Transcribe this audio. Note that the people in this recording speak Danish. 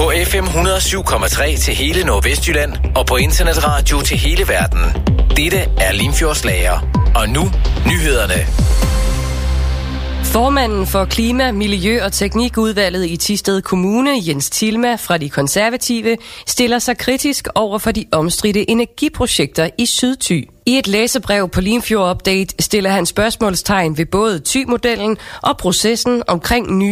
På FM 107,3 til hele Nordvestjylland og på internetradio til hele verden. Dette er Limfjords Lager. Og nu nyhederne. Formanden for Klima-, Miljø- og Teknikudvalget i Thisted Kommune, Jens Tilma fra De Konservative, stiller sig kritisk over for de omstridte energiprojekter i Sydthy. I et læserbrev på Limfjord Update stiller han spørgsmålstegn ved både Thy-modellen og processen omkring nye